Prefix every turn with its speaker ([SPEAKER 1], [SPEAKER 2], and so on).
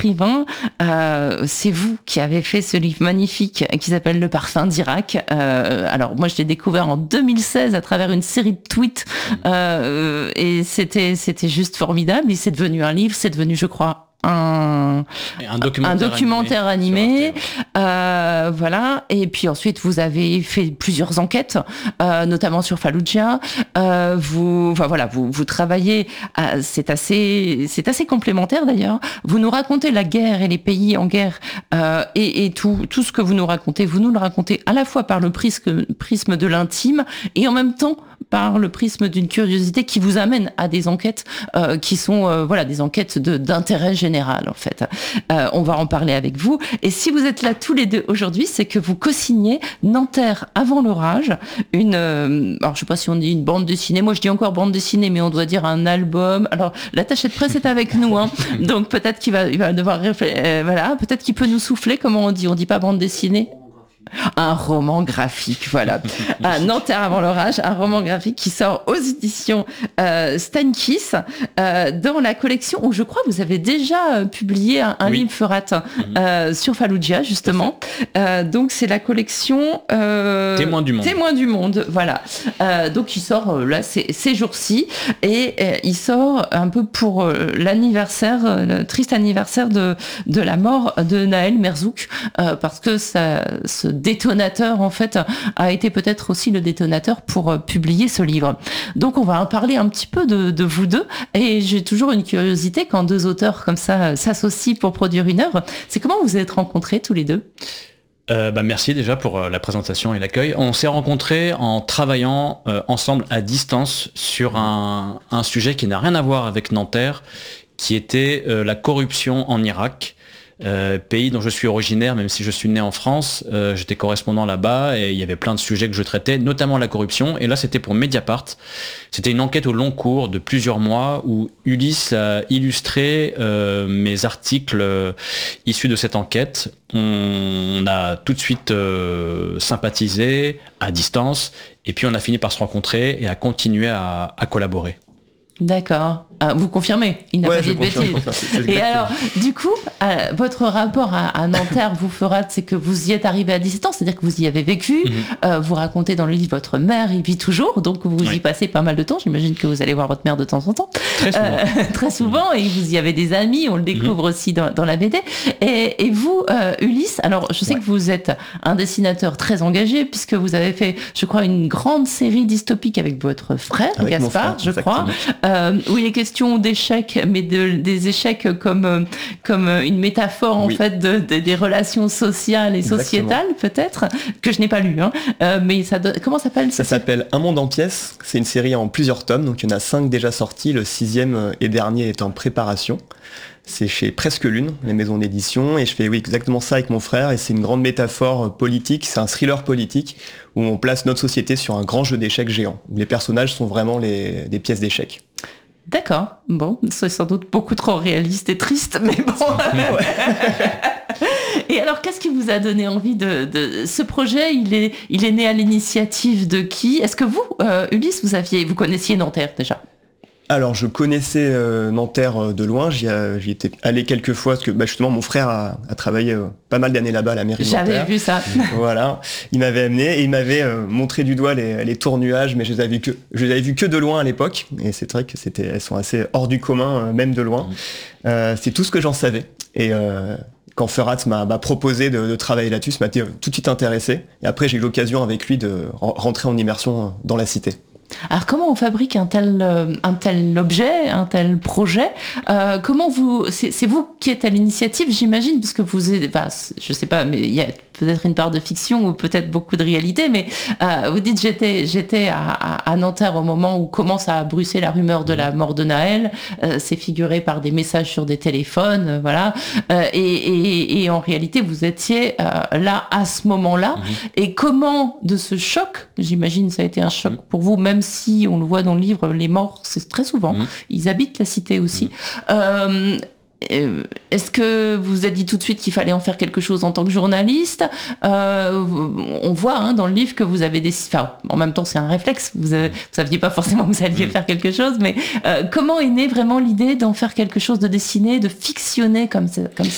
[SPEAKER 1] écrivain. C'est vous qui avez fait ce livre magnifique qui s'appelle Le parfum d'Irak. Alors moi je l'ai découvert en 2016 à travers une série de tweets et c'était juste formidable. Et c'est devenu un livre, c'est devenu, je crois, un documentaire animé. Voilà. Et puis ensuite, vous avez fait plusieurs enquêtes, notamment sur Falloujah. Vous travaillez. C'est assez complémentaire d'ailleurs. Vous nous racontez la guerre et les pays en guerre et tout ce que vous nous racontez. Vous nous le racontez à la fois par le prisme de l'intime et en même temps par le prisme d'une curiosité qui vous amène à des enquêtes qui sont des enquêtes d'intérêt général en fait. On va en parler avec vous. Et si vous êtes là tous les deux aujourd'hui, c'est que vous co-signez Nanterre avant l'orage, alors je sais pas si on dit une bande dessinée. Moi je dis encore bande dessinée, mais on doit dire un album. Alors l'attaché de presse est avec nous, hein. Donc peut-être qu'il va devoir réfléchir. Peut-être qu'il peut nous souffler. Comment on dit? On dit pas bande dessinée. Un roman graphique, voilà. Nanterre avant l'orage, un roman graphique qui sort aux éditions Steinkiss dans la collection où je crois vous avez déjà publié un livre Feurat sur Falloujah justement. Donc c'est la collection
[SPEAKER 2] Témoins du monde.
[SPEAKER 1] Voilà. Donc il sort là ces jours-ci et il sort un peu pour l'anniversaire, le triste anniversaire de la mort de Naël Merzouk parce que ce détonateur en fait a été peut-être aussi le détonateur pour publier ce livre. Donc on va en parler un petit peu de vous deux et j'ai toujours une curiosité quand deux auteurs comme ça s'associent pour produire une œuvre. C'est comment vous êtes rencontrés tous les deux?
[SPEAKER 2] Merci déjà pour la présentation et l'accueil. On s'est rencontrés en travaillant ensemble à distance sur un sujet qui n'a rien à voir avec Nanterre, qui était la corruption en Irak. Pays dont je suis originaire, même si je suis né en France, j'étais correspondant là-bas et il y avait plein de sujets que je traitais, notamment la corruption. Et là, c'était pour Mediapart. C'était une enquête au long cours de plusieurs mois où Ulysse a illustré mes articles issus de cette enquête. On a tout de suite sympathisé à distance et puis on a fini par se rencontrer et à continuer à collaborer.
[SPEAKER 1] D'accord. Vous confirmez, il n'a pas dit de bêtises. Et alors, du coup, votre rapport à Nanterre vous fera, c'est que vous y êtes arrivé à distance, c'est-à-dire que vous y avez vécu, vous racontez dans le livre votre mère y vit toujours, donc vous y passez pas mal de temps, j'imagine que vous allez voir votre mère de temps en temps.
[SPEAKER 2] Très souvent.
[SPEAKER 1] Très souvent, et vous y avez des amis, on le découvre aussi dans la BD. Et vous, Ulysse, alors je sais que vous êtes un dessinateur très engagé, puisque vous avez fait, je crois, une grande série dystopique avec votre frère, avec Gaspard, je crois, où il est question d'échecs, mais des échecs comme une métaphore en fait des relations sociales et sociétales peut-être, que je n'ai pas lu, hein. Mais comment s'appelle
[SPEAKER 3] ça? Ça s'appelle Un monde en pièces, c'est une série en plusieurs tomes, donc il y en a 5 déjà sortis, le 6e et dernier est en préparation. C'est chez Presque Lune, les maisons d'édition, et je fais exactement ça avec mon frère, et c'est une grande métaphore politique, c'est un thriller politique, où on place notre société sur un grand jeu d'échecs géant, où les personnages sont vraiment des pièces d'échecs.
[SPEAKER 1] D'accord, bon, c'est sans doute beaucoup trop réaliste et triste, mais bon. Et alors, qu'est-ce qui vous a donné envie de ce projet? Il est né à l'initiative de qui? Est-ce que vous, Ulysse, vous connaissiez Nanterre déjà?
[SPEAKER 3] Alors je connaissais Nanterre de loin, j'y étais allé quelques fois parce que justement mon frère a travaillé pas mal d'années là-bas à la mairie de Nanterre.
[SPEAKER 1] J'avais vu ça.
[SPEAKER 3] Voilà, il m'avait amené et il m'avait montré du doigt les tournuages, mais je les avais vus que de loin à l'époque, et c'est vrai que elles sont assez hors du commun, même de loin. C'est tout ce que j'en savais. Et quand Feurat m'a proposé de travailler là-dessus, ça m'a tout de suite intéressé. Et après j'ai eu l'occasion avec lui de rentrer en immersion dans la cité.
[SPEAKER 1] Alors comment on fabrique un tel objet, un tel projet? Comment c'est vous qui êtes à l'initiative, j'imagine, parce que je sais pas, mais il y a peut-être une part de fiction ou peut-être beaucoup de réalité, mais vous dites j'étais à Nanterre au moment où commence à brusser la rumeur de la mort de Naël, c'est figuré par des messages sur des téléphones, voilà, et en réalité vous étiez là à ce moment-là, et comment de ce choc, j'imagine ça a été un choc pour vous, même si on le voit dans le livre, les morts c'est très souvent, ils habitent la cité aussi. Est-ce que vous vous êtes dit tout de suite qu'il fallait en faire quelque chose en tant que journaliste? On voit dans le livre que vous avez en même temps c'est un réflexe, vous saviez pas forcément que vous alliez faire quelque chose, mais comment est née vraiment l'idée d'en faire quelque chose, de dessiner, de fictionner comme ça